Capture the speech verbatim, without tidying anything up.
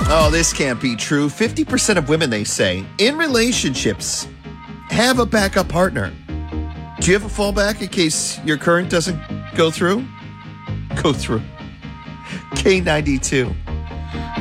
Oh, this can't be true. fifty percent of women, they say, in relationships have a backup partner. Do you have a fallback in case your current doesn't go through? Go through. K ninety-two.